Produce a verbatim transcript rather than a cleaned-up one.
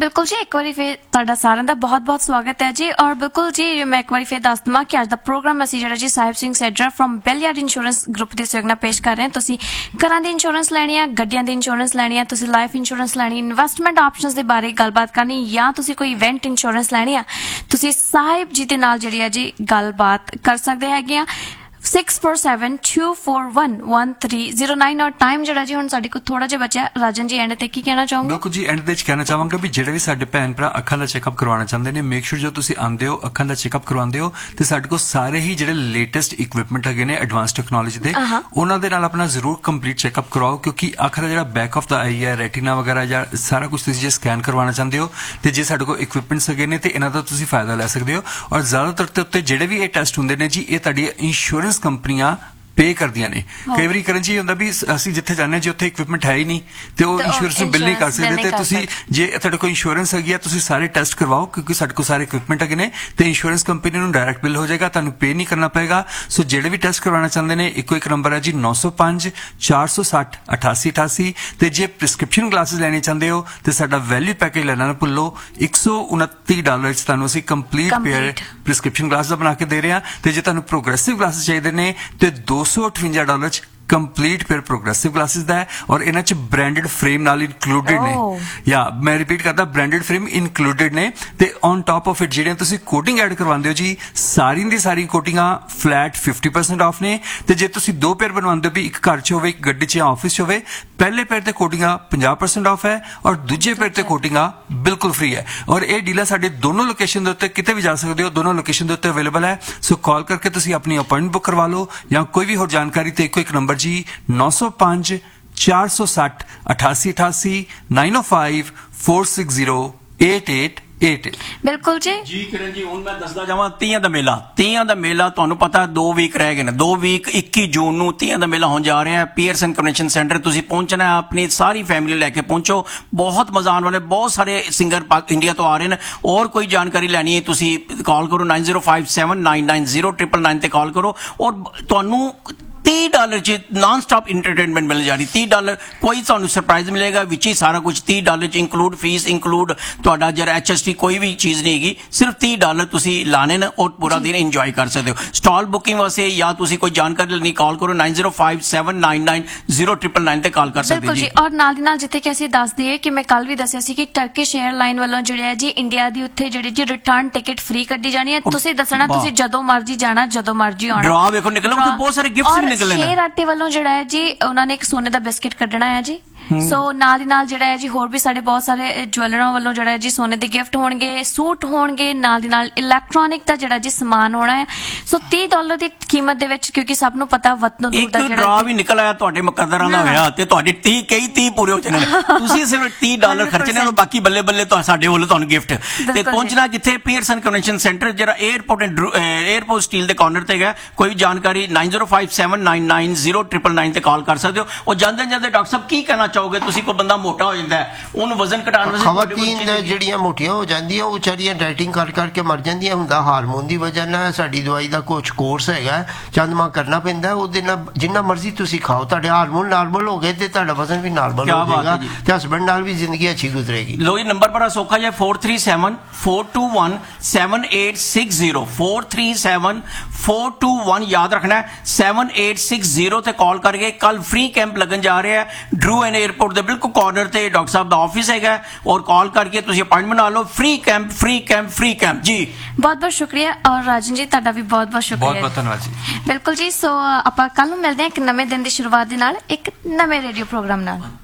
बिल्कुल जी, एक बार फिर तुहाडा सारिਆਂ ਦਾ बहुत बहुत स्वागत है जी। और बिल्कुल जी मैं एक बार फिर दस दवां कि अज दा प्रोग्राम असीं जिहड़ा जी Sahib Singh सैडरा from बेलयार्ड insurance group दी सहयोग नाल पेश कर रहे हैं। तुसीं घरां दी इंश्योरेंस लैणी है, गड्डियां दी इंश्योरेंस लैणी है, तुसीं लाइफ इंश्योरेंस लैणी, इन्वेस्टमेंट ऑप्शनस दे बारे गलबात करनी, या तुसीं कोई इवेंट इंश्योरेंस लैणी है, तुसीं साहिब जी दे नाल जिहड़ी है जी गलबात कर सकदे हैगे आ। Six four seven two four one one three zero nine और टाइम जरा जी हुण साडे कोल थोड़ा जिहा बचा। राजन जी एंड ते की कहना चाहोगे? बिल्कुल जी, एंड दे कहना चाहांगा भी ਜਿਹੜੇ ਵੀ ਸਾਡੇ ਭੈਣ ਭਰਾ ਅੱਖਾਂ ਦਾ ਚੈੱਕਅਪ ਕਰਵਾਉਣਾ ਚਾਹੁੰਦੇ ਨੇ, ਮੇਕ ਸ਼ੋਰ ਜੋ ਤੁਸੀਂ ਆਉਂਦੇ ਹੋ ਅੱਖਾਂ ਦਾ ਚੈੱਕਅਪ ਕਰਵਾਉਂਦੇ ਹੋ ਤੇ ਸਾਡੇ ਕੋਲ ਸਾਰੇ ਹੀ ਜਿਹੜੇ ਲੇਟੈਸਟ ਇਕਵਿਪਮੈਂਟ ਹੈਗੇ ਨੇ ਐਡਵਾਂਸ ਟੈਕਨੋਲੋਜੀ ਦੇ, ਉਹਨਾਂ ਦੇ ਨਾਲ ਆਪਣਾ ਜ਼ਰੂਰ ਕੰਪਲੀਟ ਚੈੱਕਅਪ ਕਰਵਾਓ। ਕਿਉਂਕਿ ਅੱਖ ਦਾ ਜਿਹੜਾ ਬੈਕ ਆਫ ਦਾ ਆਈ ਹੈ, ਰੈਟੀਨਾ ਵਗੈਰਾ ਜਾਂ ਸਾਰਾ ਕੁਝ ਤੁਸੀਂ ਜੇ ਸਕੈਨ ਕਰਵਾਉਣਾ ਚਾਹੁੰਦੇ ਹੋ ਤੇ ਜੇ ਸਾਡੇ ਕੋਲ ਇਕਵਿਪਮੈਂਟਸ ਹੈਗੇ ਨੇ ਤੇ ਇਹਨਾਂ ਦਾ ਤੁਸੀਂ ਫਾਇਦਾ ਲੈ ਸਕਦੇ ਹੋ। ਔਰ ਜ਼ਿਆਦਾਤਰ ਤੇ ਉੱਤੇ ਜਿਹੜੇ ਵੀ ਇਹ ਟੈਸਟ ਹੁੰਦੇ ਨੇ ਜੀ, ਇਹ ਤੁਹਾਡੀ ਇੰਸ਼ੋਰੈਂਸ ਕੰਪਨੀਆਂ पे करदियां ने। कई बार करन जी हुंदा भी असि जिथे जाने जी उत्थे इक्विपमेंट है ही नहीं ते वो इंश्योरेंस ਨੂੰ बिल नहीं कर सकते ते तुसी जे ਤੁਹਾਡੇ ਕੋਲ ਇੰਸ਼ੋਰੈਂਸ ਹੈਗੀ ਆ ਤੁਸੀਂ ਸਾਰੇ ਟੈਸਟ ਕਰਵਾਓ ਕਿਉਂਕਿ ਸਾਡੇ ਕੋਲ ਸਾਰੇ ਇਕਵਿਪਮੈਂਟ ਹੈਗੇ ਨੇ ਤੇ ਇੰਸ਼ੋਰੈਂਸ ਕੰਪਨੀ ਨੂੰ ਡਾਇਰੈਕਟ ਬਿਲ ਹੋ ਜਾਏਗਾ, ਤੁਹਾਨੂੰ ਪੇ ਨਹੀਂ ਕਰਨਾ ਪਏਗਾ। ਸੋ ਜਿਹੜੇ ਵੀ ਟੈਸਟ ਕਰਵਾਉਣਾ ਚਾਹੁੰਦੇ ਨੇ ਇੱਕੋ ਇੱਕ ਨੰਬਰ ਹੈ ਜੀ ਨੌ ਸੌ ਪੰਜ ਚਾਰ ਸੌ ਸੱਠ ਅਠਾਸੀ ਅਠਾਸੀ ਤੇ ਜੇ ਪ੍ਰਿਸਕ੍ਰਿਪਸ਼ਨ ਗਲਾਸਿਸ ਲੈਣੇ ਚਾਹੁੰਦੇ ਹੋ ਤੇ ਸਾਡਾ ਵੈਲਿਊ ਪੈਕੇਜ ਲੈਣਾ ਨਾ ਭੁੱਲੋ। ਇੱਕ ਸੌ ਉਨੱਤੀ ਡਾਲਰ ਚ ਤੁਹਾਨੂੰ ਅਸੀਂ ਕੰਪਲੀਟ ਪੇਅਰ ਪ੍ਰਿਸਕ੍ਰਿਪਸ਼ਨ ਗਲਾਸ ਦਾ ਬਣਾ ਕੇ ਦੇ ਰਹੇ ਹਾਂ ਤੇ ਜੇ ਤੁਹਾਨੂੰ ਪ੍ਰੋਗਰੈਸਿਵ ਗਲਾਸਿਸ ਚਾਹੀਦੇ ਨੇ ਤੇ ਦੋ ਸੌ ਅਠਵੰਜਾ ਡਾਲਰ कंप्लीट फिर प्रोग्रेसिव ग्लासेस दा है और इन्हां च ब्रांडेड फ्रेम नाल इंक्लूडेड ने। या मैं रिपीट करदा, ब्रांडेड फ्रेम इंक्लूडेड ने ते ऑन टॉप ऑफ इट जेह्ड़े तुसीं कोटिंग ऐड करवांदे हो जी, सारी दी सारी कोटिंगां फ्लैट फिफ्टी परसेंट ऑफ ने ते जे तुसीं दो पेयर बनवांदे हो भी एक घर च होवे एक गड्डी च ऑफिस च होवे, पहले पेयर ते कोटिंगां फिफ्टी परसेंट ऑफ है और दूजे पेयर ते कोटिंगां बिल्कुल फ्री है। और ये डील साडे दोनों लोकेशन दे उत्ते किते भी जा सकदे हो, दोनों लोकेशन दे उत्ते अवेलेबल है। सो कॉल करके तुसीं अपनी अपॉइंटमेंट बुक करवा लो या कोई भी होर जानकारी ते इक्को एक नंबर जी नौ सौ पांच चार सौ सठ अठासी अठासी नाइन ओ five four six zero eight eight eight. बिल्कुल जी जी किरण जी, ਹੁਣ ਮੈਂ ਦੱਸਦਾ ਜਾਵਾਂ ਤੀਆਂ ਦਾ ਮੇਲਾ। ਤੀਆਂ ਦਾ ਮੇਲਾ ਤੁਹਾਨੂੰ ਪਤਾ ਦੋ ਵੀਕ ਰਹਿ ਗਏ ਨੇ, ਦੋ ਵੀਕ ਇੱਕੀ ਜੂਨ ਨੂੰ ਤੀਆਂ ਦਾ ਮੇਲਾ ਹੋਣ ਜਾ ਰਿਹਾ ਹੈ ਪੀਅਰਸਨ ਕਨਵੈਨਸ਼ਨ ਸੈਂਟਰ। ਤੁਸੀਂ ਪਹੁੰਚਣਾ ਹੈ, ਆਪਣੀ ਸਾਰੀ ਫੈਮਿਲੀ ਲੈ ਕੇ ਪਹੁੰਚੋ। ਬਹੁਤ ਮਜ਼ਾ ਆਉਣ ਵਾਲੇ, ਬਹੁਤ ਸਾਰੇ ਸਿੰਗਰ ਇੰਡੀਆ ਤੋਂ ਆ ਰਹੇ ਨੇ। ਔਰ ਕੋਈ ਜਾਣਕਾਰੀ ਲੈਣੀ ਹੈ ਤੁਸੀਂ ਕਾਲ ਕਰੋ nine zero five seven nine nine zero triple nine ਤੇ ਕਾਲ ਕਰੋ। ਔਰ ਤੁਹਾਨੂੰ तीह डॉलर च नॉन स्टॉप इंटरटेनमेंट मिल जा रही। तीह डॉलर कोई ਤੁਹਾਨੂੰ सरप्राइज मिलेगा विच ही सारा कुछ तीह डॉलर च इंक्लूड फीस इंक्लूड ਤੁਹਾਡਾ ਜਿਹੜਾ एच एस टी कोई भी चीज़ नहीं हैगी, सिर्फ तीह डॉलर ਤੁਸੀਂ ਲਾਣੇ ਨੇ और पूरा दिन इंजॉय कर सकते हो। स्टॉल बुकिंग वास्ते या ਤੁਸੀਂ ਕੋਈ ਜਾਣਕਾਰੀ ਲੈਣੀ ਕਾਲ ਕਰੋ nine zero five seven nine nine zero triple nine ਤੇ ਕਾਲ ਕਰ ਸਕਦੇ ਬਿਲਕੁਲ ਜੀ। ਔਰ ਨਾਲ ਦੀ ਨਾਲ ਜਿੱਥੇ ਕਿ ਅਸੀਂ ਦੱਸ ਦਈਏ ਕਿ ਮੈਂ ਕੱਲ ਵੀ ਦੱਸਿਆ ਸੀ ਕਿ ਟਰਕਿਸ਼ 에ਅਰਲਾਈਨ ਵੱਲੋਂ ਜਿਹੜੇ ਹੈ ਜੀ ਇੰਡੀਆ ਦੀ ਉੱਥੇ ਜਿਹੜੀ ਜੀ ਰਿਟਰਨ ਟਿਕਟ ਫ੍ਰੀ ਕੱਢੀ ਜਾਣੀ ਹੈ। ਤੁਸੀਂ ਦੱਸਣਾ ਤੁਸੀਂ ਜਦੋਂ ਮਰਜ਼ੀ ਜਾਣਾ, ਜਦੋਂ ਮਰਜ਼ੀ ਆਉਣਾ। ਡਰਾ ਵੇਖੋ ਨਿਕਲਣ ਤੇ ਬਹੁਤ ਸਾਰੇ ਗਿਫਟਸ ਵੀ ਨਿਕਲੇ ਨੇ। ਸ਼ੇਰ ਆਟੇ ਵੱਲੋਂ ਜਿਹੜਾ ਹੈ ਜੀ ਉਹਨਾਂ ਨੇ ਇੱਕ ਸੋਨੇ ਦਾ ਬਿਸਕਿਟ ਕੱਢਣਾ ਹੈ ਜੀ। ਸੋ ਨਾਲ ਦੀ ਨਾਲ ਜਿਹੜਾ ਹੈ ਜੀ ਹੋਰ ਵੀ ਸਾਡੇ ਬਹੁਤ ਸਾਰੇ ਜੁਐਲਰਾਂ ਵੱਲੋਂ ਜਿਹੜਾ ਹੈ ਜੀ ਸੋਨੇ ਦੇ ਗਿਫਟ ਹੋਣਗੇ, ਸੂਟ ਹੋਣਗੇ, ਨਾਲ ਦੀ ਨਾਲ ਇਲੈਕਟ੍ਰੋਨਿਕ ਦਾ ਜਿਹੜਾ ਜੀ ਸਮਾਨ ਹੋਣਾ ਹੈ। ਸੋ तीह ਡਾਲਰ ਦੀ ਕੀਮਤ ਦੇ ਵਿੱਚ, ਕਿਉਂਕਿ ਸਭ ਨੂੰ ਪਤਾ ਵਤਨ ਦੂਰ ਦਾ ਜਿਹੜਾ ਡਰਾ ਵੀ ਨਿਕਲ ਆਇਆ ਤੁਹਾਡੇ ਮੁਕੱਦਰਾਂ ਦਾ ਹੋਇਆ ਤੇ ਤੁਹਾਡੇ तीह ਕਈ तीह ਪੂਰੇ ਹੋ ਜਾਣੇ। ਤੁਸੀਂ ਸਿਰਫ तीह ਡਾਲਰ ਖਰਚਣੇ ਨੇ, ਬਾਕੀ ਬੱਲੇ ਬੱਲੇ ਤਾਂ ਸਾਡੇ ਵੱਲੋਂ ਤੁਹਾਨੂੰ ਗਿਫਟ। ਤੇ ਪਹੁੰਚਣਾ ਜਿੱਥੇ ਪੀਅਰਸਨ ਕਨਵੈਨਸ਼ਨ ਸੈਂਟਰ ਜਿਹੜਾ 에어ਪੋਰਟ 에어ਪੋਰਟ ਸਟੀਲ ਦੇ ਕਾਰਨਰ ਤੇ ਹੈਗਾ। ਕੋਈ ਵੀ ਜਾਣਕਾਰੀ nine zero five seven nine nine zero triple nine ਤੇ ਕਾਲ ਕਰ ਸਕਦੇ ਹੋ। ਉਹ ਜਾਂਦੇ ਜਾਂਦੇ ਡਾਕਟਰ ਸਾਹਿਬ ਕੀ ਕਹਿਣਾ ਚਾਹੋਗੇ ਤੁਸੀਂ? ਕੋਈ ਬੰਦਾ ਮੋਟਾ ਹੋ ਜਾਂਦਾ ਹੈ, ਉਹਨੂੰ ਵਜ਼ਨ ਘਟਾਉਣ ਵਾਸਤੇ ਖਵਾਤੀਨ ਜਿਹੜੀਆਂ ਮੋਟੀਆਂ ਹੋ ਜਾਂਦੀਆਂ ਉਹ ਵਿਚਾਰੀਆਂ ਡਾਈਟਿੰਗ ਕਰ ਕਰਕੇ ਮਰ ਜਾਂਦੀਆਂ। ਹੁੰਦਾ ਹਾਰਮੋਨ ਦੀ ਵਜ੍ਹਾ ਨਾਲ। ਸਾਡੀ ਦਵਾਈ ਦਾ ਕੁਝ ਕੋਰਸ ਹੈਗਾ, ਚੰਦਮਾ ਕਰਨਾ ਪੈਂਦਾ। ਉਹਦੇ ਨਾਲ ਜਿੰਨਾ ਮਰਜ਼ੀ ਤੁਸੀਂ ਖਾਓ, ਤੁਹਾਡੇ ਹਾਰਮੋਨ ਨਾਰਮਲ ਹੋ ਗਏ ਤੇ ਤੁਹਾਡਾ ਵਜ਼ਨ ਵੀ ਨਾਰਮਲ ਹੋ ਜਾਏਗਾ ਤੇ ਹਸਬੈਂਡ ਨਾਲ ਵੀ ਜ਼ਿੰਦਗੀ ਅੱਛੀ ਗੁਜ਼ਰੇਗੀ। ਲੋ ਇਹ ਨੰਬਰ ਬੜਾ ਸੌਖਾ ਜਿਹਾ four three seven four to one seven eight six zero four three seven four to one याद रखना है सेवन एट सिक्स जीरो ਤੇ ਕਾਲ ਕਰਕੇ। ਕੱਲ ਫ੍ਰੀ ਕੈਂਪ ਲੱਗਣ ਜਾ ਰਿਹਾ ਹੈ ਡਰੂ ਐਨ 에ਅਰਪੋਰਟ ਦੇ ਬਿਲਕੁਲ ਕਾਰਨਰ ਤੇ ਡਾਕਟਰ ਸਾਹਿਬ ਦਾ ਆਫਿਸ ਹੈਗਾ। ਔਰ ਕਾਲ ਕਰਕੇ ਤੁਸੀਂ ਅਪਾਇੰਟਮੈਂਟ ਲਾ ਲਓ। Free camp free camp free camp ਜੀ। ਬਹੁਤ ਬਹੁਤ ਸ਼ੁਕਰੀਆ। ਔਰ ਰਾਜਨ ਜੀ ਤੁਹਾਡਾ ਵੀ ਬਹੁਤ ਬਹੁਤ ਸ਼ੁਕਰੀਆ। ਬਹੁਤ ਬਹੁਤ ਧੰਨਵਾਦ ਜੀ। ਬਿਲਕੁਲ ਜੀ। ਸੋ ਆਪਾਂ ਕੱਲ ਨੂੰ ਮਿਲਦੇ ਹਾਂ ਇੱਕ ਨਵੇਂ ਦਿਨ ਦੀ ਸ਼ੁਰੂਆਤ ਦੇ ਨਾਲ, ਇੱਕ ਨਵੇਂ ਰੇਡੀਓ ਪ੍ਰੋਗਰਾਮ ਨਾਲ।